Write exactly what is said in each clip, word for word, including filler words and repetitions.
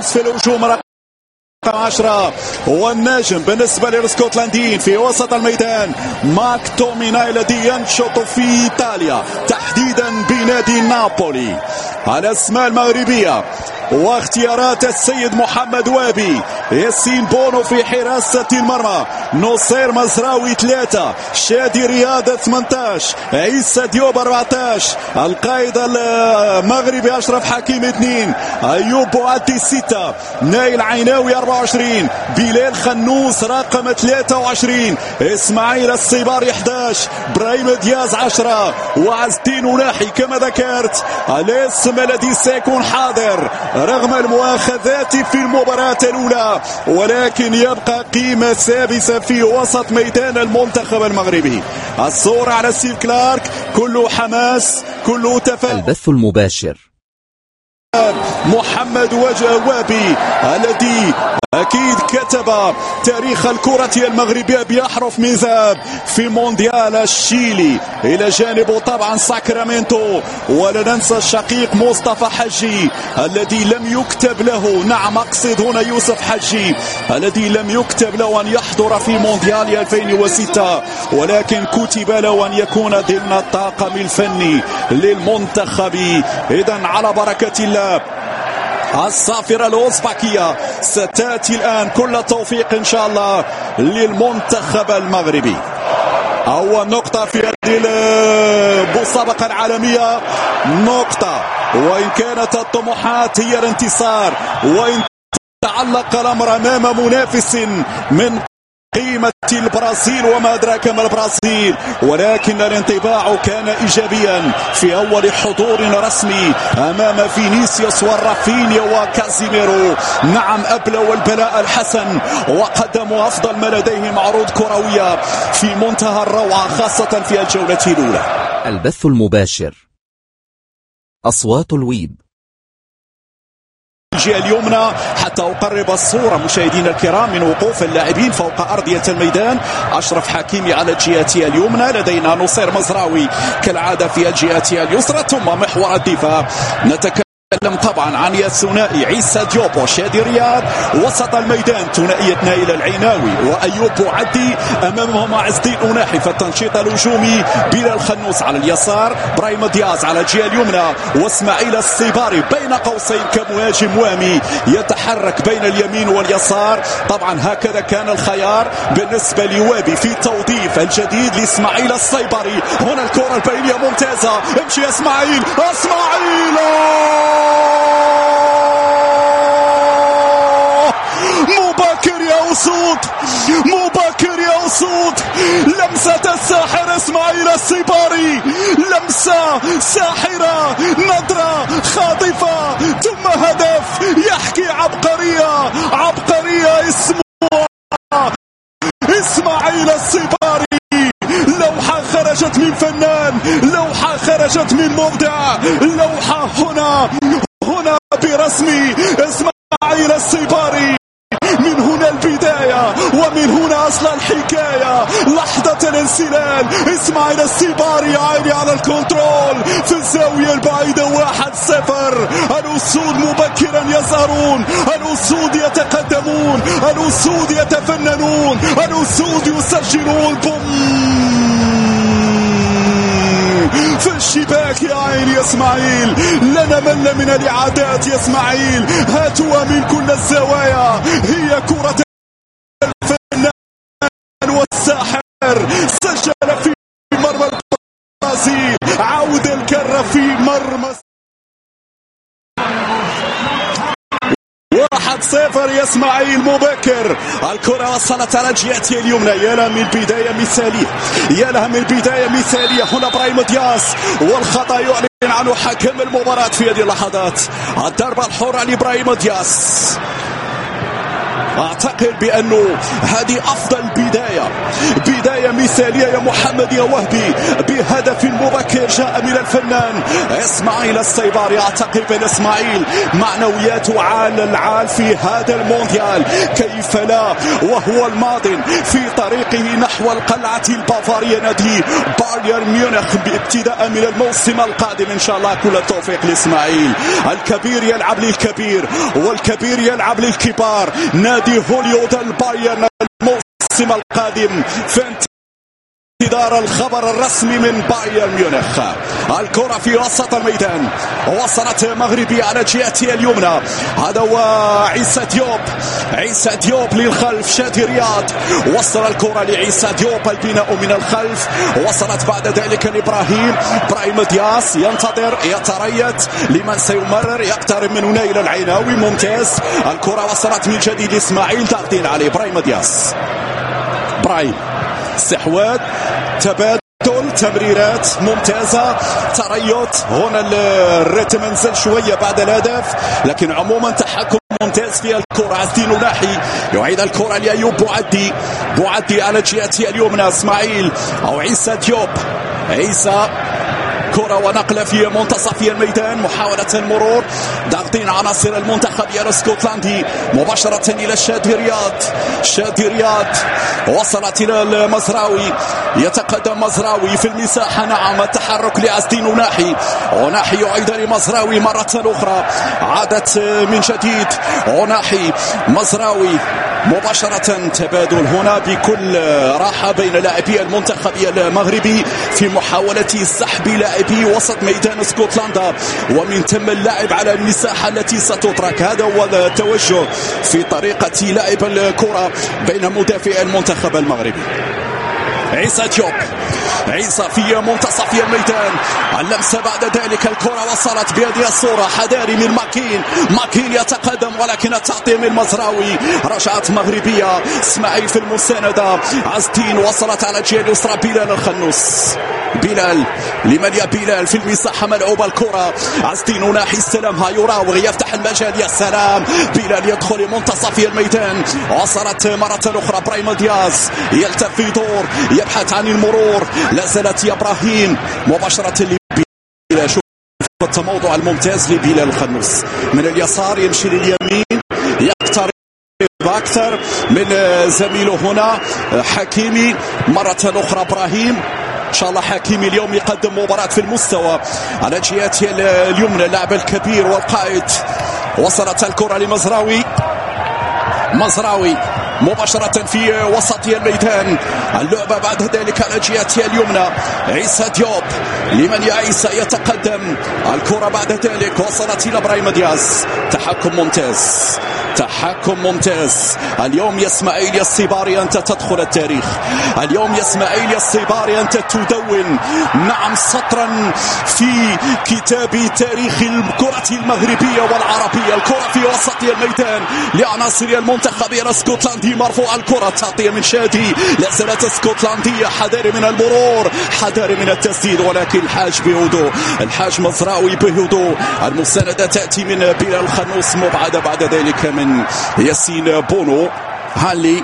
خمس في الهجوم رقم عشرة والنجم بالنسبة للاسكتلنديين في وسط الميدان ماك توميناي الذي ينشط في إيطاليا تحديدا بنادي نابولي. الأسماء المغربية واختيارات السيد محمد وابي، ياسين بونو في حراسة المرمى، نصير مزراوي ثلاثة، شادي رياض ثمانية عشر، عيسى ديوب أربعة عشر، القائد المغربي أشرف حكيمي اثنين، أيوب بوعدي ستة، نايل عيناوي أربعة وعشرين، بلال خنوس رقم ثلاثة وعشرين، إسماعيل الصباري أحد عشر، برايم دياز عشرة، وعز الدين وناحي كما ذكرت الاسم الذي سيكون حاضر رغم المؤاخذات في المباراة الأولى، ولكن يبقى قيمة ثابتة في وسط ميدان المنتخب المغربي. الصورة على ستيف كلارك، كله حماس، كله تفاؤل. البث المباشر محمد وابي الذي أكيد كتب تاريخ الكرة المغربية بأحرف من ذهب في مونديال الشيلي، إلى جانبه طبعا ساكرامنتو، ولا ننسى الشقيق مصطفى حجي الذي لم يكتب له، نعم أقصد هنا يوسف حجي الذي لم يكتب له أن يحضر في مونديال ألفين وستة، ولكن كتب له أن يكون ضمن الطاقم الفني للمنتخب. إذن على بركة الله الصافرة الأوزبكية ستأتي الآن، كل التوفيق إن شاء الله للمنتخب المغربي. أول نقطة في هذه المسابقة العالمية نقطة، وإن كانت الطموحات هي الانتصار، وإن تعلق الأمر أمام منافس من قيمة البرازيل وما أدراك ما البرازيل، ولكن الانطباع كان إيجابيا في أول حضور رسمي أمام فينيسيوس ورافينيا وكازيميرو. نعم أبلوا البلاء الحسن وقدموا أفضل ما لديهم عروض كروية في منتهى الروعة، خاصة في الجولة الأولى. البث المباشر أصوات الويب الجهة اليمنى حتى أقرب الصورة مشاهدينا الكرام من وقوف اللاعبين فوق أرضية الميدان. أشرف حكيمي على الجهة اليمنى، لدينا نصير مزراوي كالعادة في الجهة اليسرى، ثم محور الدفاع نتكلم طبعا عن الثنائي عيسى ديوب وشادي رياض، وسط الميدان ثنائية نايل العيناوي وأيوب بوعدي، أمامهم عز الدين أناحي في التنشيط الهجومي، بلال خنوس على اليسار، برايم دياز على الجهة اليمنى، واسماعيل الصباري بين قوسين كمهاجم وامي يتحرك بين اليمين واليسار. طبعا هكذا كان الخيار بالنسبة لوابي في توظيف الجديد لإسماعيل الصباري. هنا الكرة البينية ممتازة، امشي اسماعيل، اسماعيل مباكر يا أسود، مباكر يا أسود، لمسة الساحر إسماعيل الصباري، لمسة ساحرة، نظرة خاطفة، ثم هدف يحكي عبقرية، عبقرية اسمها إسماعيل الصباري. لوحة خرجت من فنان، لوحة خرجت من مبدع، لوحة هنا هنا برسمي إسماعيل الصباري. من هنا البداية ومن هنا أصل الحكاية، لحظة الانسلال إسماعيل الصباري عيني على الكنترول في الزاوية البعيدة. واحد صفر، الأسود مبكرا يظهرون، الأسود يتقدمون، الأسود يتفننون، الأسود يسجلون. بوم في الشباك يا عيني يا اسماعيل، لنا مل من الإعادات يا اسماعيل، هاتوا من كل الزوايا، هي كرة الفنان والساحر، سجل في مرمى البرازيل، عود الكرة في مرمى واحد صفر يا اسماعيل مبكر. الكرة وصلت على جهتي اليمنى، يا لها من بداية مثالية، يا لها من بداية مثالية. هنا برايم دياز والخطأ يعلن عنه حكم المباراة في هذه اللحظات. الضربة الحرة لبرايم دياز، أعتقد بأنه هذه أفضل بداية بداية مثالية يا محمد يا وهبي بهدف مبكر جاء من الفنان إسماعيل السيباري. أعتقد بأن إسماعيل معنوياته عال العال في هذا المونديال، كيف لا وهو الماضي في طريقه نحو القلعة البافارية نادي بايرن ميونخ ابتداء من الموسم القادم إن شاء الله. كل التوفيق لإسماعيل. الكبير يلعب للكبير والكبير يلعب للكبار. نادي هوليود البايرن الموسم القادم في انتظار الخبر الرسمي من بايرن ميونخ. الكرة في وسط الميدان وصلت مغربي على جهتها اليمنى. هذا هو عيسى ديوب. عيسى ديوب للخلف. شادي رياض وصل الكرة لعيسى ديوب. البناء من الخلف. وصلت بعد ذلك لإبراهيم. إبراهيم دياس ينتظر يتريث لمن سيمرر. يقترب من هنا إلى العيناوي. ممتاز. الكرة وصلت من جديد لإسماعيل. ضاغطين عليه. إبراهيم دياس. إبراهيم استحواذ تبادل تمريرات ممتازة. تريث هنا الريتم انزل شوية بعد الهدف، لكن عموما تحكم ممتاز في الكرة. عزدين ناحي يعيد الكرة لأيوب بوعدي. بوعدي على جهته اليمنى. اسماعيل أو عيسى ديوب. عيسى كرة ونقلة في منتصف الميدان. محاولة المرور. ضاغطين عناصر المنتخب الاسكتلندي مباشرة إلى شادي رياض. شادي رياض وصلت إلى المزراوي. يتقدم مزراوي في المساحة. نعم التحرك لعزدين وناحي. وناحي يعيد لمزراوي مرة أخرى. عادت من جديد وناحي. مزراوي مباشرة. تبادل هنا بكل راحة بين لاعبي المنتخب المغربي في محاولة سحب لاعبي وسط ميدان اسكتلندا، ومن ثم اللعب على المساحة التي ستترك. هذا هو التوجه في طريقة لعب الكرة بين مدافعي المنتخب المغربي. عيسى ديوب. عيسى في منتصف الميدان. اللمسة بعد ذلك. الكرة وصلت بهذه الصورة. حذاري من ماكين. ماكين يتقدم ولكن التعطية من مزراوي. رجعت مغربية. اسماعيل في المساندة. عزتين وصلت على الجهة اليسرى. بلال الخنوس. بلال لمن يا بلال في المساحة. ملعوبة الكرة. عزتين ناحي استلامها. يراوغ يفتح المجال. يا سلام. بلال يدخل منتصف الميدان. وصلت مرة أخرى. إبراهيم دياز يلتف في دور يبحث عن المرور. لا زالت يا إبراهيم مباشرة لبلال. شوف التموضع الممتاز لبلال الخنوس. من اليسار يمشي لليمين. يقترب أكثر من زميله هنا حكيمي. مرة أخرى إبراهيم. إن شاء الله حكيمي اليوم يقدم مباراة في المستوى على جهته اليمنى. اللاعب الكبير والقائد. وصلت الكرة لمزراوي. مزراوي مباشرة في وسط الميدان. اللعبة بعد ذلك على جهته اليمنى. عيسى ديوب. لمن يا عيسى يتقدم. الكرة بعد ذلك وصلت إلى إبراهيم دياز. تحكم ممتاز. تحكم ممتاز. اليوم يا اسماعيل يا السيباري أنت تدخل التاريخ. اليوم يا اسماعيل يا السيباري أنت تدون نعم سطرا في كتاب تاريخ الكرة المغربية والعربية. الكرة في وسط الميدان لعناصر المنتخب الاسكتلندي. مرفوع الكرة. تعطية من شادي. لا زالت اسكتلندية. حذر من المرور. حذر من التسديد ولكن الحاج بهدوء. الحاج مزراوي بهدوء. المساندة تأتي من بلال الخنوس. مبعدة بعد ذلك من ياسين بونو. هالي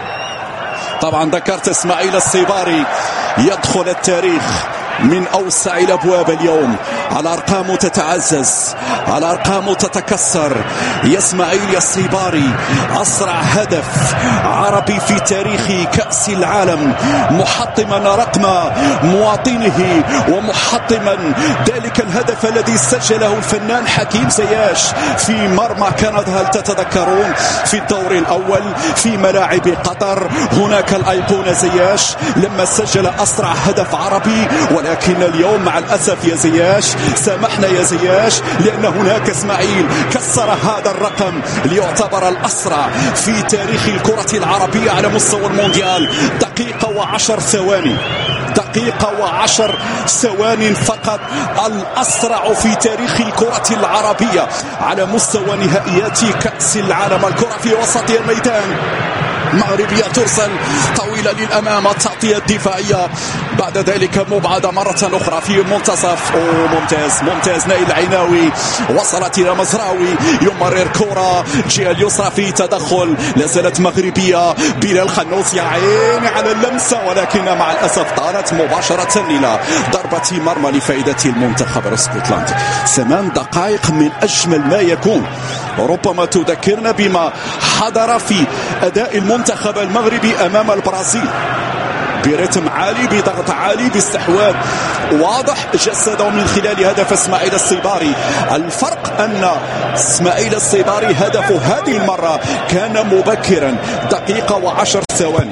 طبعا ذكرت اسماعيل السيباري يدخل التاريخ من أوسع الأبواب اليوم. على أرقامه تتعزز. على أرقامه تتكسر. يا اسماعيل يا السيباري أسرع هدف عربي في تاريخ كأس العالم، محطما رقم مواطنه ومحطما ذلك الهدف الذي سجله الفنان حكيم زياش في مرمى كندا. هل تتذكرون في الدور الأول في ملاعب قطر هناك الأيقونة زياش لما سجل أسرع هدف عربي؟ ولكن اليوم مع الأسف يا زياش، سامحنا يا زياش، لأن هناك اسماعيل كسر هذا الرقم ليعتبر الأسرع في تاريخ الكرة العربية على مستوى المونديال. دقيقة وعشر ثواني دقيقة وعشر ثوان فقط، الأسرع في تاريخ الكرة العربية على مستوى نهائيات كأس العالم. الكرة في وسط الميدان. مغربية ترسل طويلة للأمام، التغطية الدفاعية بعد ذلك مبعدة مرة أخرى في المنتصف. أوه ممتاز ممتاز نايل العيناوي، وصلت إلى مزراوي يمرر كرة الجهة اليسرى في تدخل، لازالت مغربية. بلال خنوس يا عيني على اللمسة، ولكن مع الأسف طارت مباشرة إلى ضربة مرمى لفائدة المنتخب الاسكتلندي. ثمان دقائق من أجمل ما يكون، ربما تذكرنا بما حضر في أداء المنتخب المغربي أمام البرازيل، برتم عالي بضغط عالي باستحواذ واضح جسده من خلال هدف اسماعيل الصباري. الفرق أن اسماعيل الصباري هدفه هذه المرة كان مبكرا، دقيقة وعشر ثواني.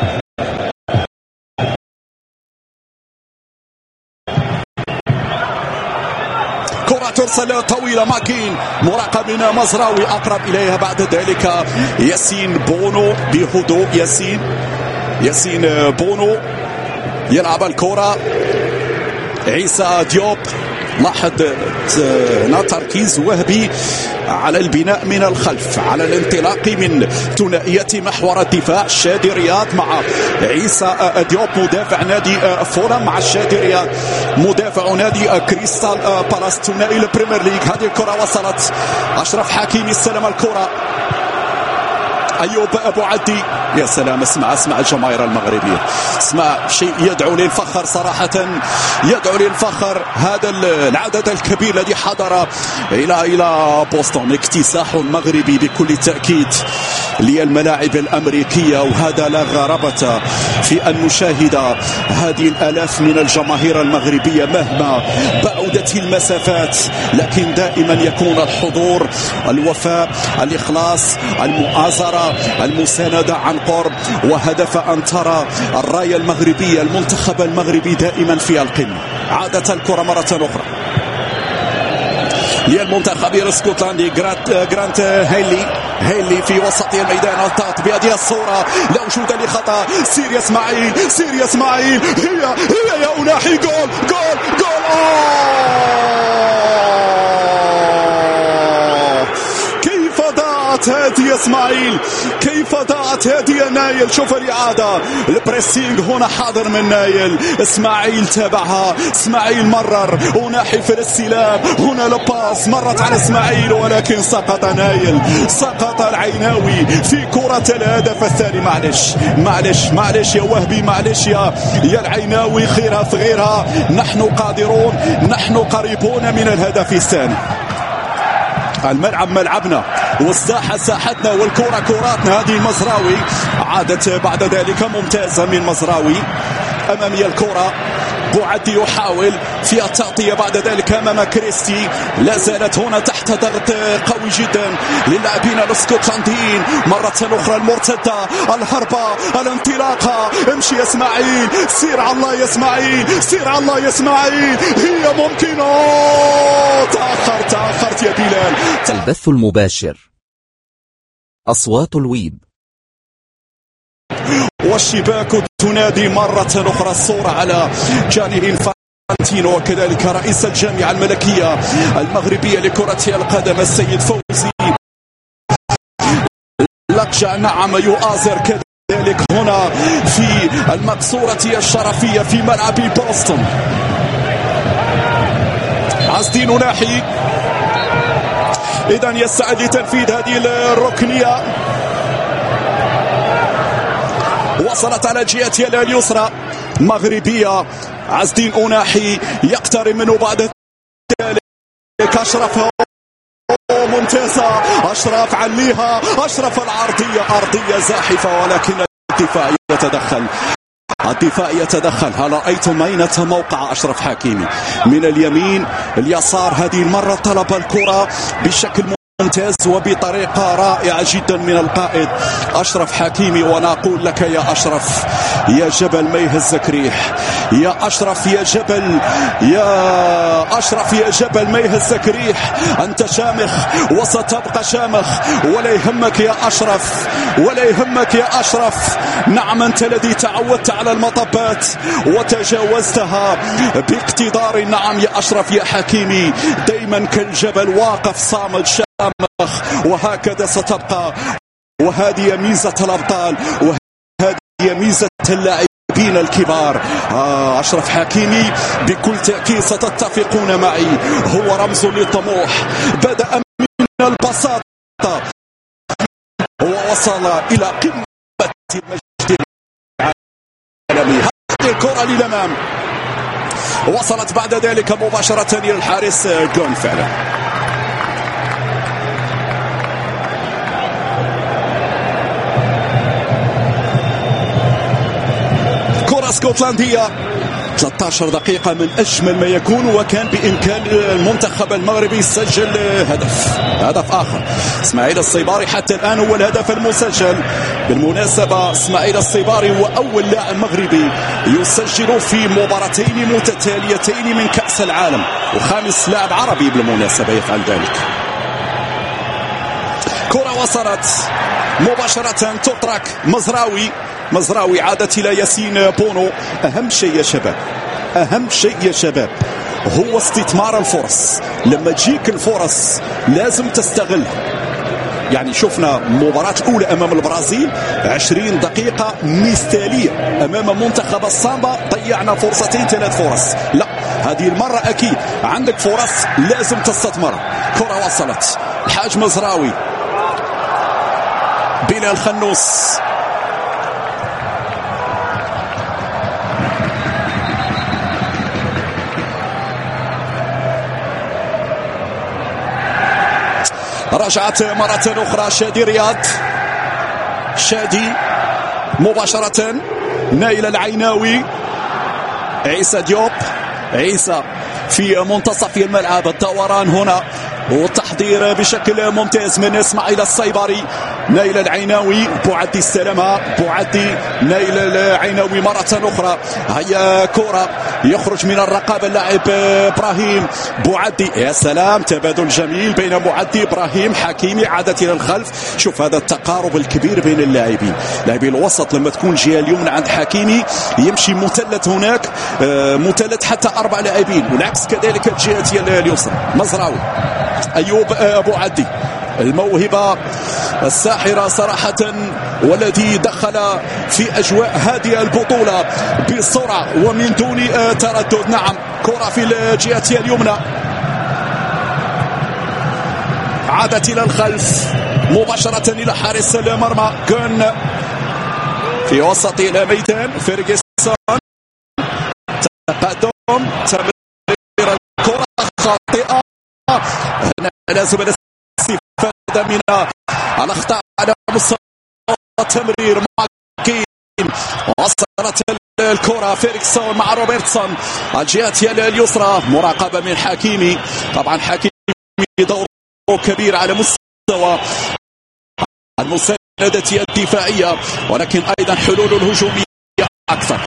كرة ترسل طويلة، ماكين مراقب من مزراوي أقرب إليها، بعد ذلك ياسين بونو بهدوء. ياسين ياسين بونو يلعب الكرة، عيسى ديوب لاحظ تركيز وهبي على البناء من الخلف، على الانطلاق من ثنائية محور الدفاع شادي رياض مع عيسى ديوب مدافع نادي فولام، مع شادي رياض مدافع نادي كريستال بالاس ثنائي البريمير ليج. هذه الكرة وصلت، أشرف حكيمي استلم الكرة، أيوب أبو عدي، يا سلام. اسمع اسمع الجماهير المغربية، اسمع شيء يدعو للفخر صراحة، يدعو للفخر. هذا العدد الكبير الذي حضر إلى إلى بوسطن، اكتساح مغربي بكل تأكيد للملاعب الأمريكية، وهذا لا غرابة في أن نشاهد هذه الآلاف من الجماهير المغربية مهما بعدت المسافات، لكن دائما يكون الحضور، الوفاء، الإخلاص، المؤازرة، المساندة عن قرب، وهدف أن ترى الراية المغربية المنتخب المغربي دائما في القمة. عادت الكرة مرة أخرى للمنتخب الاسكتلندي. جرانت, جرانت هيلي هيلي في وسط الميدان، الضغط بهذه الصورة، لا وجود لخطأ. سير يا اسماعيل، سير يا اسماعيل، هي هي يا أناحي، جول جول جول. آه كيف ضاعت هذه يا اسماعيل، كيف ضاعت هذه يا نايل. شوف الإعادة، البريسينج هنا حاضر من نايل، اسماعيل تابعها، اسماعيل مرر، أناحي في الاستلام، هنا لباس مرت على اسماعيل، ولكن سقط نايل، سقط العيناوي في كرة الهدف الثاني. معلش معلش معلش يا وهبي، معلش يا يا العيناوي، خيرها في غيرها، نحن قادرون، نحن قريبون من الهدف الثاني. الملعب ملعبنا والساحة ساحتنا والكرة كراتنا. هذه مزراوي عادت بعد ذلك ممتازة من مزراوي، أمامية الكرة، بوعدي يحاول في التغطية بعد ذلك أمام كريستي، لا زالت هنا تحت ضغط قوي جدا للاعبين الاسكتلنديين. مرة أخرى المرتدة، الهربة، الانطلاقة، امشي يا اسماعيل، سير على الله يا اسماعيل، سير على الله يا اسماعيل، هي ممكنة. تأخرت تأخرت يا بلال. البث المباشر، أصوات الويب، والشباك تنادي مرة أخرى. الصورة على جاني إنفانتينو وكذلك رئيس الجامعة الملكية المغربية لكرة القدم السيد فوزي لقجع، نعم يؤازر كذلك هنا في المقصورة الشرفية في ملعب بوسطن. عزدين ناحي إذن يسعد لتنفيذ هذه الركنية، وصلت على جهة اليسرى مغربية. عزدين أناحي يقترب منه بعد ذلك، أشرف ممتازة، أشرف عليها، أشرف العرضية، أرضية زاحفة، ولكن الدفاع يتدخل، الدفاع يتدخل. هل رأيتم أين موقع أشرف حكيمي؟ من اليمين اليسار، هذه المرة طلب الكرة بشكل ممتاز وبطريقة رائعة جدا من القائد أشرف حكيمي. ونقول لك يا أشرف، يا جبل ما يهزك ريح، يا أشرف يا جبل، يا أشرف يا جبل ما يهزك ريح، أنت شامخ وستبقى شامخ، ولا يهمك يا أشرف، ولا يهمك يا أشرف. نعم أنت الذي تعودت على المطبات وتجاوزتها باقتدار. نعم يا أشرف يا حكيمي، دايما كالجبل واقف صامد شامخ، وهكذا ستبقى وهذه ميزة الأبطال، وهذه ميزة اللاعبين الكبار. آه أشرف حكيمي بكل تأكيد ستتفقون معي هو رمز للطموح، بدأ من البساطة ووصل إلى قمة المجد العالمي. هذه الكرة للأمام وصلت بعد ذلك مباشرة إلى الحارس جون فعلا. كرة اسكتلندية، ثلاثة عشر دقيقة من أجمل ما يكون، وكان بإمكان المنتخب المغربي يسجل هدف هدف آخر. إسماعيل الصيباري حتى الآن هو الهدف المسجل. بالمناسبة إسماعيل الصيباري هو أول لاعب مغربي يسجل في مباراتين متتاليتين من كأس العالم، وخامس لاعب عربي بالمناسبة يفعل ذلك. كرة وصلت مباشرة تترك مزراوي مزراوي عادت إلى ياسين بونو. أهم شيء يا شباب أهم شيء يا شباب هو استثمار الفرص. لما تجيك الفرص لازم تستغلها. يعني شفنا المباراة الأولى أمام البرازيل عشرين دقيقة مثالية، أمام منتخب السامبا ضيعنا فرصتين ثلاث فرص. لا، هذه المرة أكيد عندك فرص لازم تستثمرها. كرة وصلت الحاج مزراوي، بلال خنوس، رجعت مرة أخرى شادي رياض، شادي مباشرة نايل العيناوي، عيسى ديوب، عيسى في منتصف الملعب، الدوران هنا والتحضير بشكل ممتاز من اسماعيل الصيباري. نايل العيناوي، بوعدي السلامة، بوعدي نايل العيناوي مرة أخرى. هيا كرة يخرج من الرقابة اللاعب إبراهيم بوعدي، يا سلام، تبادل جميل بين بوعدي إبراهيم. حكيمي عادت إلى الخلف. شوف هذا التقارب الكبير بين اللاعبين. لاعبي الوسط لما تكون الجهة اليمنى عند حكيمي يمشي مثلث هناك، مثلث حتى أربع لاعبين، والعكس كذلك الجهة اليسرى. مزراوي، أيوب بوعدي، الموهبة الساحرة صراحة، والذي دخل في أجواء هذه البطولة بسرعة ومن دون تردد. نعم، كرة في الجهة اليمنى عادت إلى الخلف مباشرة إلى حارس المرمى جون في وسط الميدان. فيرغسون، تقدم، تمرير الكرة خاطئة. هنا لازم الاستفادة من الأخطاء على مستوى التمرير. ماكين، وصلت الكرة فيرغسون مع روبرتسون الجهة اليسرى، مراقبة من حكيمي. طبعا حكيمي دوره كبير على مستوى المساندة الدفاعية، ولكن أيضا حلول الهجومية أكثر،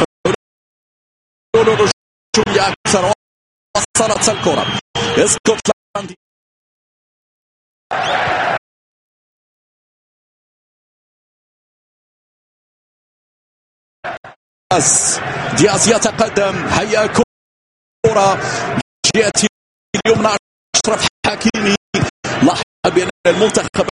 حلول الهجومية أكثر. وصلت الكرة اسكتلنديا، دياز يتقدم. هيا كرة جهة اليمنى، أشرف حكيمي. لاحظ بأن المنتخب